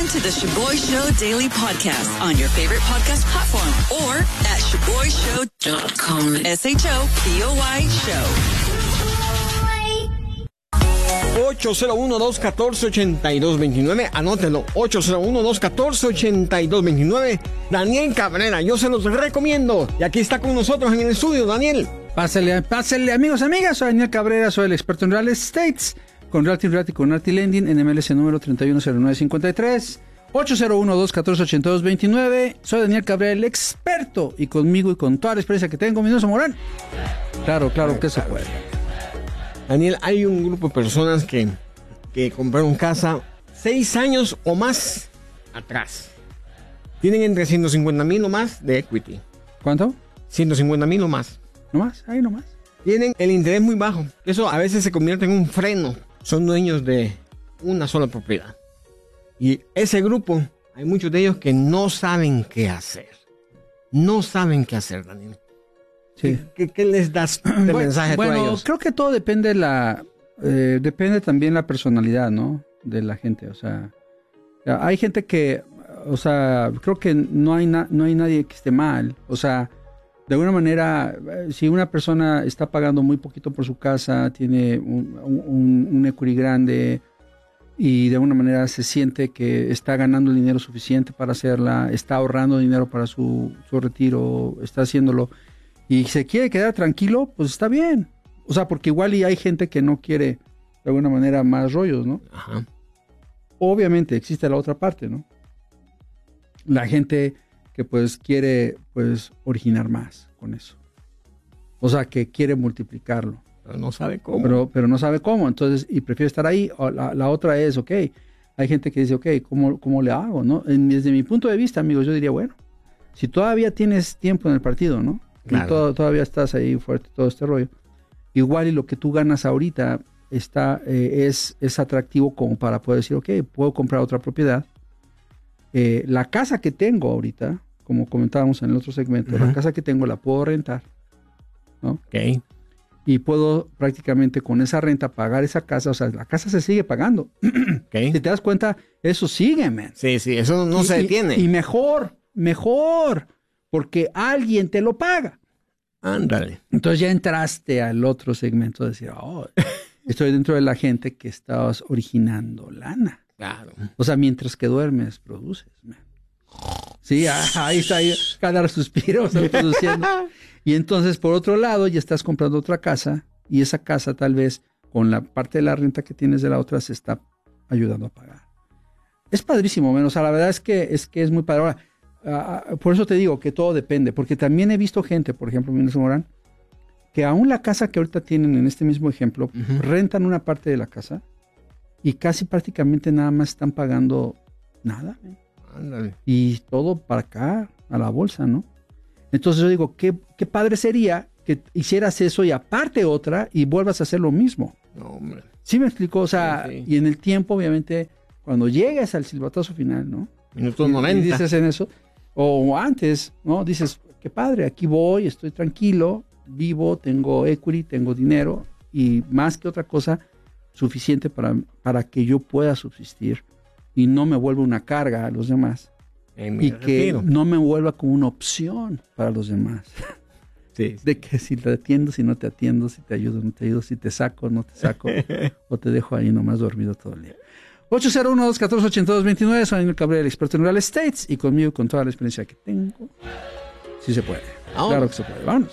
Listen to the Shaboy Show Daily Podcast on your favorite podcast platform or at ShaboyShow.com. SHOBOY Show. 801-214-8229. Anótelo. 801-214-8229. Daniel Cabrera, yo se los recomiendo. Y aquí está con nosotros en el estudio, Daniel. Pásale, amigos, amigas. Soy Daniel Cabrera, soy el experto en real estates. Con Realty con Realty Lending en MLS número 310953. 801-214-8229. Soy Daniel Cabrera, el experto. Y conmigo y con toda la experiencia que tengo, mi Nelson Morán. Claro que se puede. Daniel, hay un grupo de personas que compraron casa 6 años o más atrás. Tienen entre 150,000 o más de equity. ¿Cuánto? 150,000 o más. ¿No más? Ahí nomás. Tienen el interés muy bajo. Eso a veces se convierte en un freno. Son dueños de una sola propiedad. Y ese grupo, hay muchos de ellos que no saben qué hacer. No saben qué hacer, Daniel. Sí. ¿Qué les das de mensaje tú a ellos? Creo que todo depende depende también la personalidad, ¿no? De la gente. O sea, hay gente que, o sea, creo que no hay nadie que esté mal. O sea, de alguna manera, si una persona está pagando muy poquito por su casa, tiene un equity grande y de alguna manera se siente que está ganando el dinero suficiente para hacerla, está ahorrando dinero para su retiro, está haciéndolo y se quiere quedar tranquilo, pues está bien. O sea, porque igual y hay gente que no quiere de alguna manera más rollos, ¿no? Ajá. Obviamente existe la otra parte, ¿no? La gente que pues quiere pues originar más con eso. O sea, que quiere multiplicarlo. Pero no sabe cómo. Pero no sabe cómo, entonces, y prefiere estar ahí. O la otra es, ok, hay gente que dice, ok, ¿cómo le hago, no? Desde mi punto de vista, amigos, yo diría, bueno, si todavía tienes tiempo en el partido, ¿no? Claro. Y todavía estás ahí fuerte, todo este rollo. Igual y lo que tú ganas ahorita es atractivo como para poder decir, ok, puedo comprar otra propiedad. La casa que tengo ahorita, como comentábamos en el otro segmento, la casa que tengo la puedo rentar, ¿no? Ok. Y puedo prácticamente con esa renta pagar esa casa, o sea, la casa se sigue pagando. Okay. Si te das cuenta, eso sigue, man. Sí, eso no se detiene. Y mejor, porque alguien te lo paga. Ándale. Entonces ya entraste al otro segmento de decir, estoy dentro de la gente que estabas originando lana. Claro. O sea, mientras que duermes, produces, man. Sí, ahí está, cada suspiro estás produciendo. Y entonces, por otro lado, ya estás comprando otra casa y esa casa tal vez con la parte de la renta que tienes de la otra se está ayudando a pagar. Es padrísimo, o sea, la verdad es que es muy padre. Ahora, por eso te digo que todo depende, porque también he visto gente, por ejemplo, Nelson Morán, que aún la casa que ahorita tienen en este mismo ejemplo, rentan una parte de la casa y casi prácticamente nada más están pagando nada. Ándale. Y todo para acá, a la bolsa, ¿no? Entonces yo digo, qué padre sería que hicieras eso y aparte otra y vuelvas a hacer lo mismo. No, hombre. ¿Sí me explico? O sea, sí. Y en el tiempo, obviamente, cuando llegues al silbatazo final, ¿no? Minuto 90. Y dices en eso, o antes, ¿no? Dices, qué padre, aquí voy, estoy tranquilo, vivo, tengo equity, tengo dinero y más que otra cosa, suficiente para que yo pueda subsistir y no me vuelva una carga a los demás. Y que no me vuelva como una opción para los demás. Sí. De que si te atiendo, si no te atiendo, si te ayudo, no te ayudo, si te saco, no te saco, o te dejo ahí nomás dormido todo el día. 801-214-8229, soy Daniel Cabrera, el experto en real estates, y conmigo, con toda la experiencia que tengo, sí se puede. ¿Vámonos? Claro que se puede. Vámonos.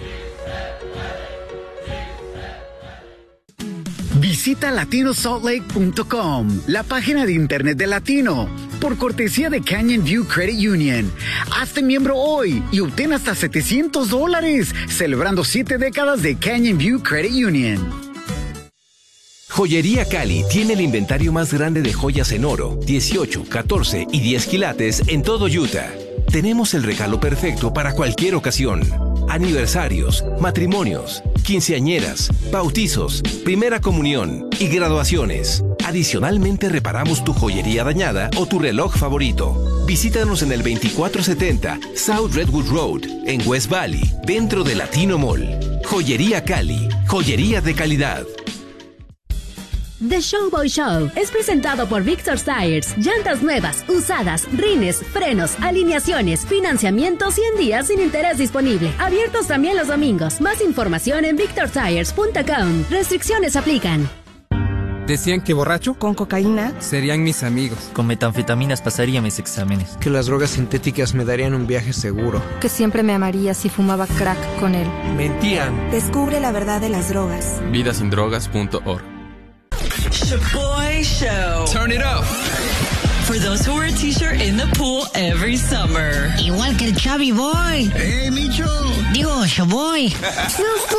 Visita LatinoSaltLake.com, la página de internet de Latino, por cortesía de Canyon View Credit Union. Hazte miembro hoy y obtén hasta $700, celebrando 7 décadas de Canyon View Credit Union. Joyería Cali tiene el inventario más grande de joyas en oro, 18, 14 y 10 quilates en todo Utah. Tenemos el regalo perfecto para cualquier ocasión. Aniversarios, matrimonios, quinceañeras, bautizos, primera comunión y graduaciones. Adicionalmente reparamos tu joyería dañada o tu reloj favorito. Visítanos en el 2470 South Redwood Road, en West Valley, dentro de Latino Mall. Joyería Cali, joyería de calidad. The Showboy Show es presentado por Victor's Tires. Llantas nuevas, usadas, rines, frenos, alineaciones, financiamiento 100 días sin interés disponible. Abiertos también los domingos. Más información en victortires.com. Restricciones aplican. Decían que borracho, con cocaína, serían mis amigos. Con metanfetaminas pasaría mis exámenes. Que las drogas sintéticas me darían un viaje seguro. Que siempre me amaría si fumaba crack con él. Mentían. Descubre la verdad de las drogas. Vidasindrogas.org. Shaboy Show. Turn it up. For those who wear a t-shirt in the pool every summer. Igual que el Chavi Boy. Micho. Digo, Shaboy.